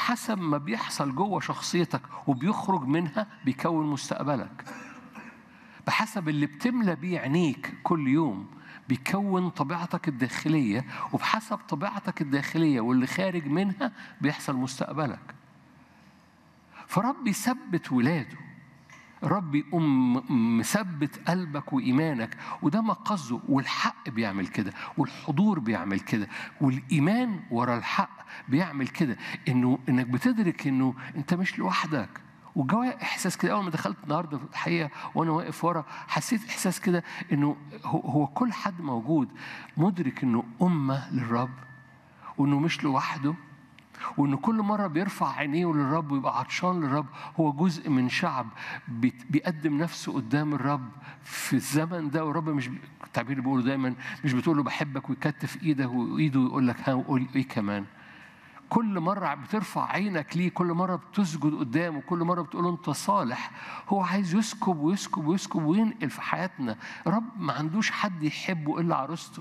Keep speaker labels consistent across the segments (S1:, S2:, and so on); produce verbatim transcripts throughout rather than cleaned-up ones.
S1: وبحسب ما بيحصل جوه شخصيتك وبيخرج منها بيكون مستقبلك. بحسب اللي بتملى بيه عينيك كل يوم بيكون طبيعتك الداخلية، وبحسب طبيعتك الداخلية واللي خارج منها بيحصل مستقبلك. فرب يثبت ولاده، رب يقوم مثبت قلبك وإيمانك، وده ما قصده. والحق بيعمل كده، والحضور بيعمل كده، والإيمان ورا الحق بيعمل كده، إنه إنك بتدرك إنه أنت مش لوحدك. وجوايا إحساس كده أول ما دخلت النهاردة في الحقيقة وأنا واقف ورا، حسيت إحساس كده إنه هو, هو كل حد موجود مدرك إنه أمة للرب، وإنه مش لوحده، وإنه كل مرة بيرفع عينيه للرب ويبقى عطشان للرب. هو جزء من شعب بيقدم نفسه قدام الرب في الزمن ده. والرب مش التعبير اللي بيقوله دايما، مش بتقول له بحبك ويكتف إيده وإيده ويقول لك ها وقول إيه كمان. كل مرة بترفع عينك ليه، كل مرة بتسجد قدامه، كل مرة بتقول له أنت صالح. هو عايز يسكب ويسكب ويسكب وينقل في حياتنا. رب ما عندوش حد يحبه إلا عروسته.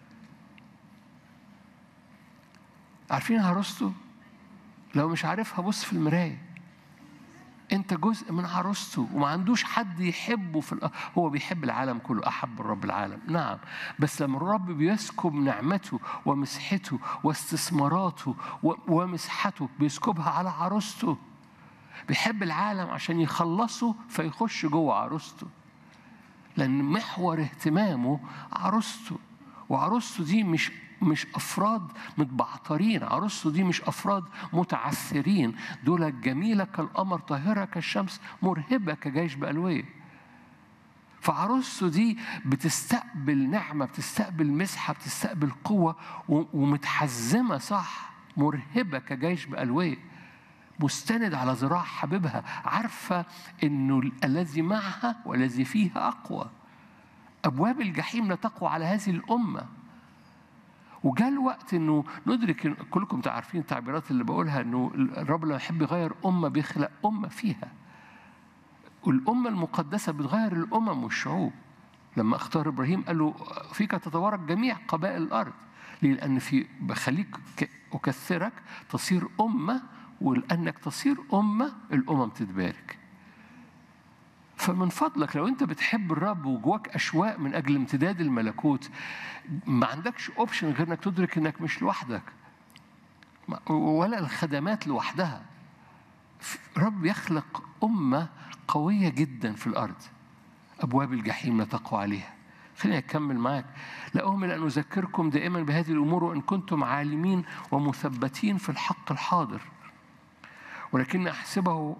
S1: عارفين عروسته؟ لو مش عارفها بص في المراية، أنت جزء من عروسته، وما عندوش حد يحبه في الأ... هو بيحب العالم كله، أحب الرب العالم نعم، بس لما الرب بيسكب نعمته ومسحته واستثماراته و... ومسحته بيسكبها على عروسته. بيحب العالم عشان يخلصه فيخش جوه عروسته، لأن محور اهتمامه عروسته. وعروسته دي مش مش أفراد متبعترين، عروسته دي مش أفراد متعثرين، دول جميلة كالقمر، طاهرة كالشمس، مرهبة كجيش بألوية. فعروسته دي بتستقبل نعمة، بتستقبل مسحة، بتستقبل قوة، ومتحزمة صح، مرهبة كجيش بألوية، مستند على ذراع حبيبها، عارفة إنه الذي معها والذي فيها أقوى. أبواب الجحيم لا تقوى على هذه الأمة. وجاء الوقت إنه ندرك، كلكم تعرفين التعبيرات اللي بقولها، إنه الرب لما يحب يغير أمة بيخلق أمة فيها. والأمة المقدسة بتغير الأمم والشعوب. لما اختار إبراهيم قال له فيك تتبارك جميع قبائل الأرض، لأن في بخليك أكثرك تصير أمة، ولأنك تصير أمة الأمم تتبارك. فمن فضلك لو أنت بتحب الرب وجواك أشواق من أجل امتداد الملكوت، ما عندكش أوبشن غير أنك تدرك أنك مش لوحدك ولا الخدمات لوحدها. رب يخلق أمة قوية جدا في الأرض، أبواب الجحيم لا تقوى عليها. خليني أكمل معاك. لا أهمل أن أذكركم دائما بهذه الأمور وإن كنتم عالمين ومثبتين في الحق الحاضر، ولكن أحسبه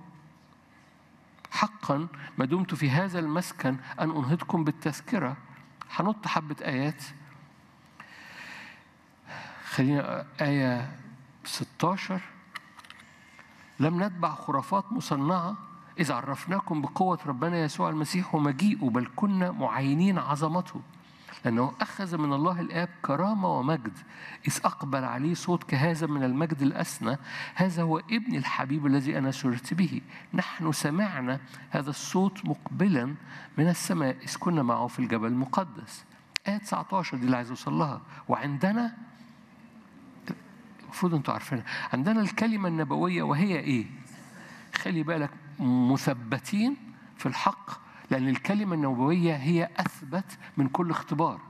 S1: حقا ما دمت في هذا المسكن أن أنهضكم بالتذكرة. هنط حبة آيات. خلينا آية ستة عشر. لم نتبع خرافات مصنعة إذ عرفناكم بقوة ربنا يسوع المسيح ومجيئه، بل كنا معينين عظمته، لأنه أخذ من الله الآب كرامة ومجد إذ أقبل عليه صوت كهذا من المجد الأسنى: هذا هو ابن الحبيب الذي أنا سررت به. نحن سمعنا هذا الصوت مقبلا من السماء إذ كنا معه في الجبل المقدس. آية تسعة عشر دي اللي عايز أوصل لها. وعندنا، المفروض أنتوا عارفينها، عندنا الكلمة النبوية، وهي إيه؟ خلي بالك، مثبتين في الحق، لأن الكلمة النبوية هي أثبت من كل اختبار.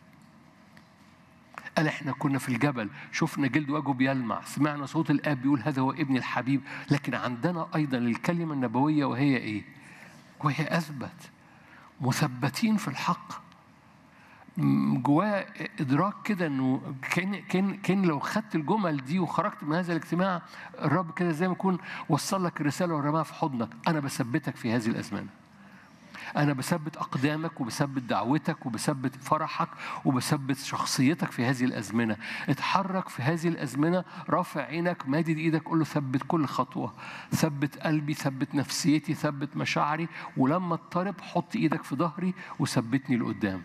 S1: قال إحنا كنا في الجبل، شفنا جلد وجهه بيلمع، سمعنا صوت الآب بيقول هذا هو ابن الحبيب. لكن عندنا أيضا الكلمة النبوية، وهي إيه؟ وهي أثبت، مثبتين في الحق. جواه إدراك كده إنه كان كان كان لو خدت الجمل دي وخرجت من هذا الاجتماع، الرب كده زي ما يكون وصل لك الرسالة ورماها في حضنك. أنا بثبتك في هذه الأزمنة، أنا بثبت أقدامك وبثبت دعوتك وبثبت فرحك وبثبت شخصيتك في هذه الأزمنة. اتحرك في هذه الأزمنة، رافع عينك، مادد إيدك، قول له ثبت كل خطوة، ثبت قلبي، ثبت نفسيتي، ثبت مشاعري، ولما اضطرب حط إيدك في ظهري وثبتني لقدام.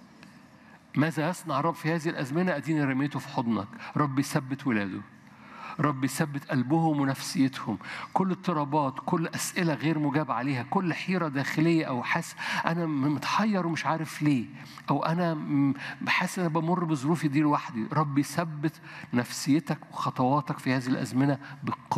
S1: ماذا يصنع رب في هذه الأزمنة؟ أديني رميته في حضنك. رب يثبت ولاده، رب يثبت قلبهم ونفسيتهم. كل اضطرابات، كل أسئلة غير مجاب عليها، كل حيرة داخلية أو حاسس أنا متحير ومش عارف ليه، أو أنا بحس أنا بمر بظروفي دي لوحدي، رب يثبت نفسيتك وخطواتك في هذه الأزمنة بالقوة.